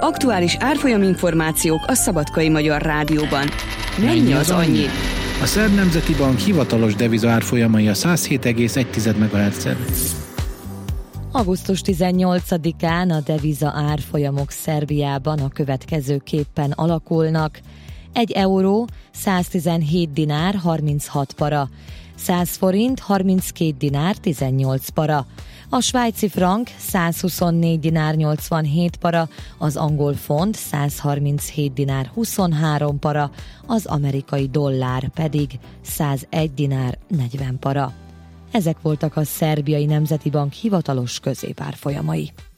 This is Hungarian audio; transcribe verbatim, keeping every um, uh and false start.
Aktuális árfolyam információk a Szabadkai Magyar Rádióban. Mennyi az annyi? A Szerb Nemzeti Bank hivatalos deviza árfolyamai a száz hét egész egy megahertzen. augusztus tizennyolcadikán a deviza árfolyamok Szerbiában a következőképpen alakulnak. egy euró száztizenhét dinár harminchat para, száz forint harminckét dinár tizennyolc para, a svájci frank százhuszonnégy dinár nyolcvanhét para, az angol font százharminchét dinár huszonhárom para, az amerikai dollár pedig százegy dinár negyven para. Ezek voltak a Szerbiai Nemzeti Bank hivatalos középárfolyamai.